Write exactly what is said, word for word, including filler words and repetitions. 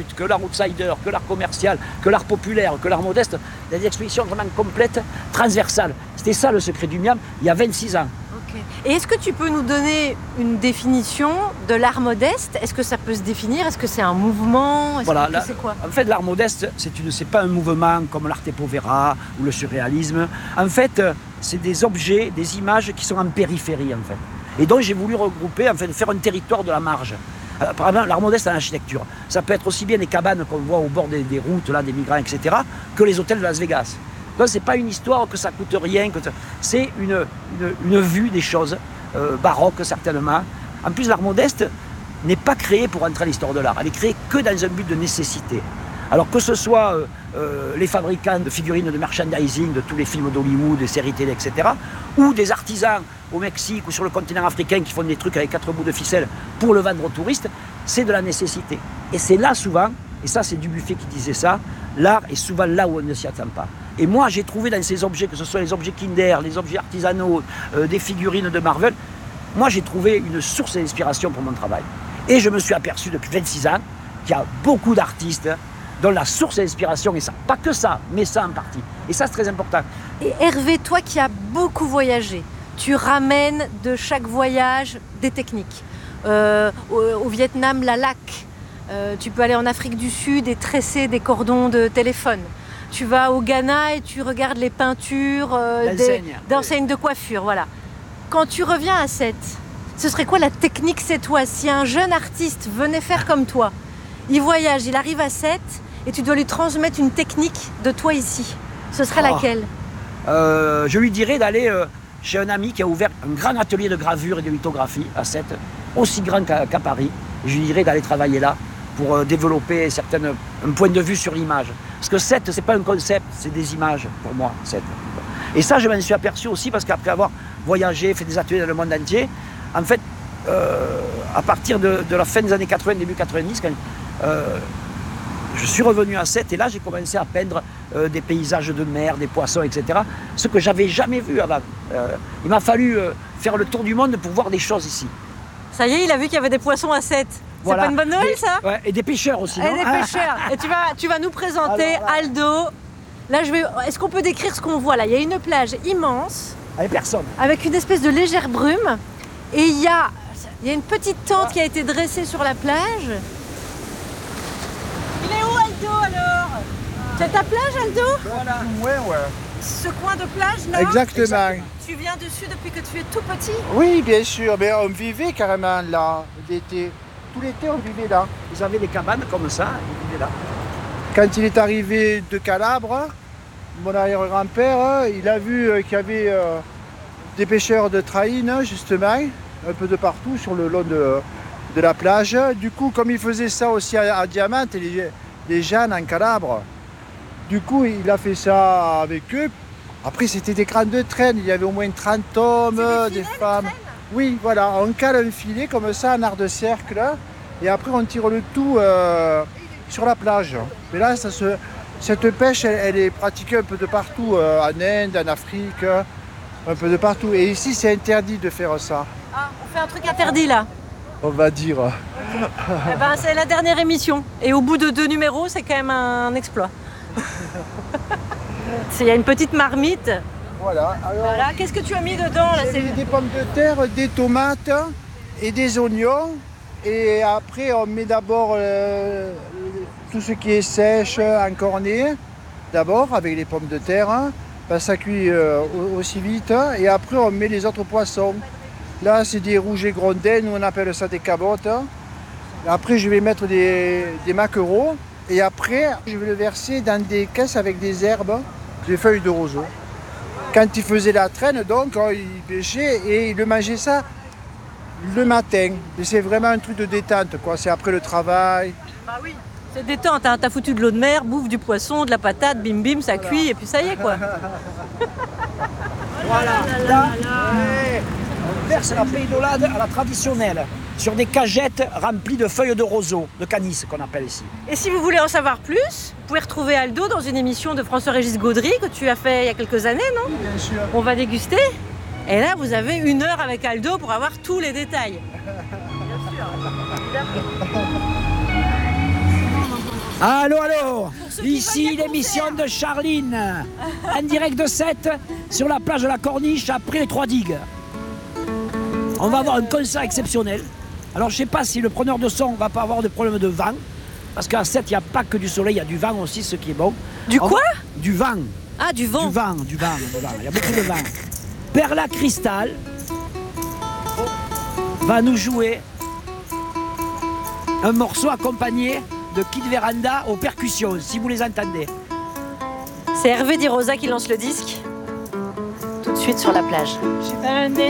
brut, que l'art outsider, que l'art commercial, que l'art populaire, que l'art modeste, des expositions vraiment complètes, transversales. C'était ça le secret du Miam, il y a vingt-six ans. Okay. Et est-ce que tu peux nous donner une définition de l'art modeste? Est-ce que ça peut se définir? Est-ce que c'est un mouvement? Voilà, que la, c'est quoi? En fait, l'art modeste, c'est une, c'est pas un mouvement comme l'arte povera ou le surréalisme. En fait, c'est des objets, des images qui sont en périphérie, en fait. Et donc, j'ai voulu regrouper, en fait, faire un territoire de la marge. Par exemple, l'art modeste en architecture, ça peut être aussi bien les cabanes qu'on voit au bord des, des routes, là, des migrants, et cetera, que les hôtels de Las Vegas. Donc, c'est pas une histoire que ça coûte rien, que c'est une, une, une vue des choses, euh, baroque certainement. En plus, l'art modeste n'est pas créé pour entrer à l'histoire de l'art, elle est créée que dans un but de nécessité. Alors que ce soit euh, euh, les fabricants de figurines de merchandising, de tous les films d'Hollywood, des séries télé, et cetera, ou des artisans au Mexique ou sur le continent africain qui font des trucs avec quatre bouts de ficelle pour le vendre aux touristes, c'est de la nécessité. Et c'est là souvent, et ça c'est Dubuffet qui disait ça, l'art est souvent là où on ne s'y attend pas. Et moi j'ai trouvé dans ces objets, que ce soit les objets Kinder, les objets artisanaux, euh, des figurines de Marvel, moi j'ai trouvé une source d'inspiration pour mon travail. Et je me suis aperçu depuis vingt-six ans qu'il y a beaucoup d'artistes dont la source d'inspiration est ça. Pas que ça, mais ça en partie. Et ça c'est très important. Et Hervé, toi qui as beaucoup voyagé, tu ramènes de chaque voyage des techniques. Euh, au, au Vietnam, la laque. Euh, tu peux aller en Afrique du Sud et tresser des cordons de téléphone. Tu vas au Ghana et tu regardes les peintures euh, d'enseignes de coiffure. Voilà. Quand tu reviens à Sète, ce serait quoi la technique cette fois? Si un jeune artiste venait faire comme toi, il voyage, il arrive à Sète et tu dois lui transmettre une technique de toi ici, ce serait oh. laquelle? euh, Je lui dirais d'aller euh, chez un ami qui a ouvert un grand atelier de gravure et de lithographie à Sète, aussi grand qu'à qu'à Paris. Je lui dirais d'aller travailler là pour euh, développer certaines, un point de vue sur l'image. Parce que Sète, c'est pas un concept, c'est des images pour moi, Sète. Et ça, je m'en suis aperçu aussi parce qu'après avoir voyagé, fait des ateliers dans le monde entier, en fait, euh, à partir de, de la fin des années quatre-vingt, début quatre-vingt-dix, quand, euh, je suis revenu à Sète et là, j'ai commencé à peindre euh, des paysages de mer, des poissons, et cetera. Ce que j'avais jamais vu avant. Euh, il m'a fallu euh, faire le tour du monde pour voir des choses ici. Ça y est, il a vu qu'il y avait des poissons à Sète. Voilà. C'est pas une bonne nouvelle, des, ça? Ouais, et des pêcheurs aussi. Et non des pêcheurs. Et tu vas, tu vas nous présenter alors, Aldo. Là, je vais. Est-ce qu'on peut décrire ce qu'on voit là? Il y a une plage immense. Avec personne. Avec une espèce de légère brume. Et il y a, il y a une petite tente ah. qui a été dressée sur la plage. Il est où, Aldo, alors? C'est ta plage, Aldo? Voilà. Ouais, ouais. Ce coin de plage, là? Exactement. Exactement. Tu viens dessus depuis que tu es tout petit? Oui, bien sûr. Mais on vivait carrément là, l'été. Tout l'été, on vivait là. Ils avaient des cabanes comme ça, ils vivaient là. Quand il est arrivé de Calabre, mon arrière-grand-père, il a vu qu'il y avait euh, des pêcheurs de traîne, justement, un peu de partout sur le long de, de la plage. Du coup, comme il faisait ça aussi à, à Diamante, les, les jeunes en Calabre, du coup, il a fait ça avec eux. Après, c'était des grandes traînes, il y avait au moins trente hommes, des, des femmes. Oui, voilà, on cale un filet comme ça en art de cercle et après on tire le tout euh, sur la plage. Mais là, ça se, cette pêche, elle, elle est pratiquée un peu de partout, euh, en Inde, en Afrique, un peu de partout. Et ici, c'est interdit de faire ça. Ah, on fait un truc interdit là? On va dire. Eh ben, c'est la dernière émission. Et au bout de deux numéros, c'est quand même un exploit. Il y a une petite marmite. Voilà. Alors, voilà. Qu'est-ce que tu as mis dedans là? J'ai mis des pommes de terre, des tomates et des oignons. Et après, on met d'abord euh, tout ce qui est sèche, encorné, d'abord avec les pommes de terre. Ben, ça cuit euh, aussi vite. Et après, on met les autres poissons. Là, c'est des rouges et grondins, nous on appelle ça des cabottes. Après, je vais mettre des, des maquereaux. Et après, je vais le verser dans des caisses avec des herbes, des feuilles de roseau. Quand il faisait la traîne, donc, il pêchait et il mangeait ça le matin. Et c'est vraiment un truc de détente, quoi. C'est après le travail. Bah oui, c'est détente, hein. T'as foutu de l'eau de mer, bouffe du poisson, de la patate, bim bim, ça voilà. cuit et puis ça y est, quoi. Voilà, là, on verse la péidolade à la traditionnelle, sur des cagettes remplies de feuilles de roseau, de canis qu'on appelle ici. Et si vous voulez en savoir plus, vous pouvez retrouver Aldo dans une émission de François-Régis Gaudry que tu as fait il y a quelques années, non? Oui, bien sûr. On va déguster. Et là, vous avez une heure avec Aldo pour avoir tous les détails. Bien sûr. Allô, allô. ceux qui Ici veulent des l'émission concerts. de Charline, en direct de Sète, sur la plage de la Corniche, après les trois digues. On va avoir un concert exceptionnel. Alors je sais pas si le preneur de son va pas avoir de problème de vent, parce qu'à Sète, il n'y a pas que du soleil, il y a du vent aussi, ce qui est bon. Du On quoi va- Du vent. Ah, du vent. Du vent, du vent, du vent. Il y a beaucoup de vent. Perla Cristal va nous jouer un morceau accompagné de Kid Véranda aux percussions, si vous les entendez. C'est Hervé Di Rosa qui lance le disque. Tout de suite sur la plage. J'ai pas un